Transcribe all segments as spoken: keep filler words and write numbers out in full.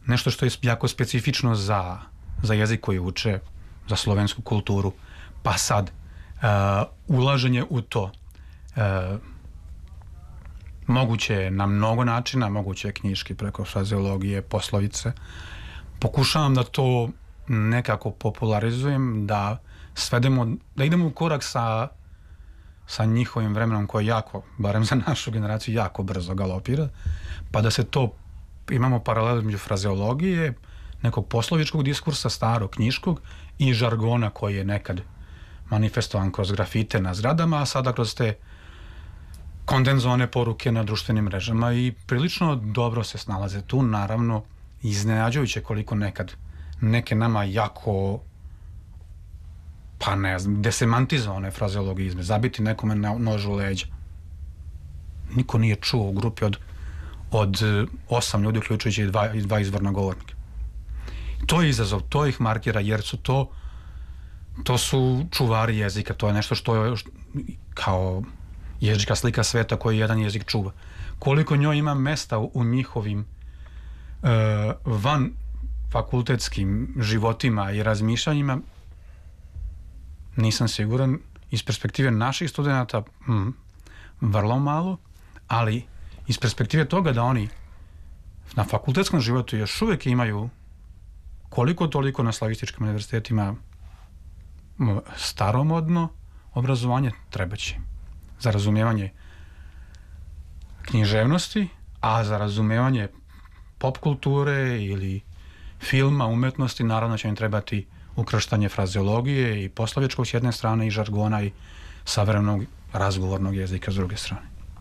nešto što je jako specifično za, za jezik koji uče, za slovensku kulturu, pa sad uh, ulaženje u to uh, moguće je na mnogo načina, moguće je knjiški preko frazeologije, poslovice. Pokušavam da to nekako popularizujem, da svedemo, da idemo u korak sa, sa njihovim vremenom koje jako, barem za našu generaciju, jako brzo galopira, pa da se to, imamo paralelu među frazeologije, nekog poslovičkog diskursa, starog, knjiškog i žargona koji je nekad manifestovan kroz grafite na zgradama, a sada kroz te kondenzovane poruke na društvenim mrežama i prilično dobro se snalaze tu, naravno iznenađujuće koliko nekad neke nama jako pa ne znam, desemantizovane frazeologizme, zabiti nekome na nož u leđa. Niko nije čuo u grupi od, od osam ljudi, uključujući i dva, dva izvorna govornika. To je izazov, to ih markira, jer su to to su čuvari jezika, to je nešto što je kao jezička slika sveta koji jedan jezik čuva. Koliko njoj ima mesta u, u njihovim uh, van fakultetskim životima i razmišljanjima, nisam siguran. Iz perspektive naših studenta mm, vrlo malo, ali iz perspektive toga da oni na fakultetskom životu još uvijek imaju koliko toliko na slavističkim univerzitetima staromodno obrazovanje, treba će za razumijevanje književnosti, a za razumijevanje pop kulture ili filma, umetnosti, naravno će im trebati ukrštanje frazeologije i poslovičkog s jedne strane i žargona i savremenog razgovornog jezika s druge strane.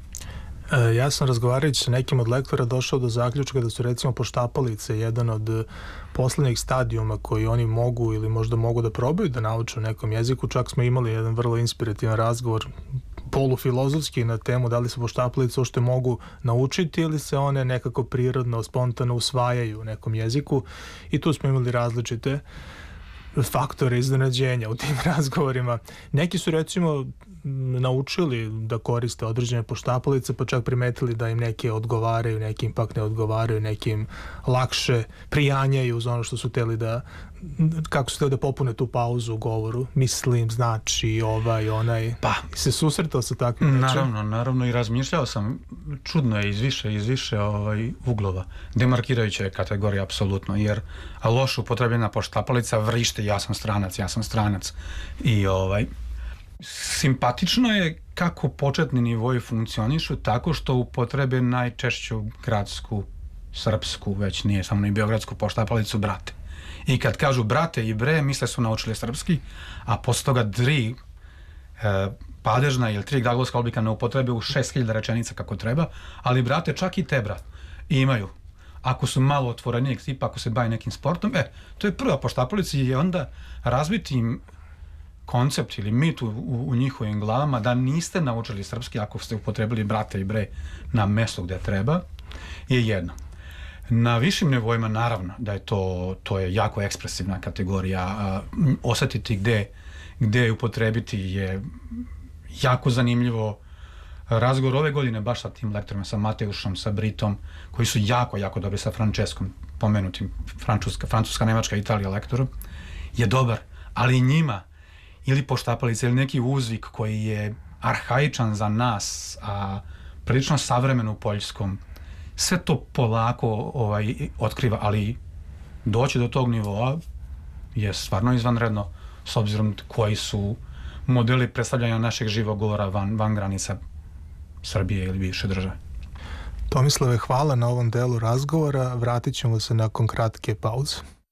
E, ja sam razgovarajući sa nekim od lektora došao do zaključka da su recimo poštapalice jedan od poslednjih stadijuma koji oni mogu ili možda mogu da probaju da nauče u nekom jeziku. Čak smo imali jedan vrlo inspirativan razgovor polufilozofski na temu da li se poštapalice uopšte mogu naučiti ili se one nekako prirodno, spontano usvajaju u nekom jeziku i tu smo imali različite faktore iznenađenja u tim razgovorima. Neki su recimo naučili da koriste određene poštapalice, pa čak primetili da im neke odgovaraju, neki im pak ne odgovaraju, nekim lakše prijanjaju uz ono što su hteli da, kako su hteli da popune tu pauzu u govoru. Mislim, znači, ovaj, onaj. Pa. Se susretao sa takvim nečem? Naravno, naravno i razmišljao sam, čudno je iz više, iz više ovaj, uglova. Demarkirajuća je kategorija, apsolutno, jer loš upotrebljena poštapalica vrište, ja sam stranac, ja sam stranac. I ovaj, simpatično je kako početni nivoji funkcionišu tako što upotrebe najčešću gradsku, srpsku, već nije samo ni beogradsku poštapalicu brate. I kad kažu brate i bre, misle su naučili srpski, a posle toga tri e, padežna ili tri glagolska oblika ne upotrebe u šest hiljada rečenica kako treba, ali brate čak i te brat imaju. Ako su malo otvorenijeg tipa, ako se bavi nekim sportom, e, to je prva poštapalica i onda razbiti im koncept ili mit u, u, u njihovim glavama da niste naučili srpski ako ste upotrebili brate i bre na mestu gde treba, je jedno. Na višim nivoima naravno da je to, to je jako ekspresivna kategorija. Osetiti gde, gde upotrebiti je jako zanimljivo. Razgovor ove godine baš sa tim lektorima, sa Mateušom, sa Britom, koji su jako, jako dobri, sa Franceskom, pomenutim Francuska, Francuska, Nemačka, Italija lektorom, je dobar, ali i njima ili poštapalica ili neki uzvik koji je arhaičan za nas, a prilično savremen u poljskom, sve to polako ovaj, otkriva, ali doći do tog nivoa je stvarno izvanredno s obzirom koji su modeli predstavljanja našeg živog govora van, van granica Srbije ili bivše države. Tomislave, hvala na ovom delu razgovora. Vratit ćemo se nakon kratke pauze.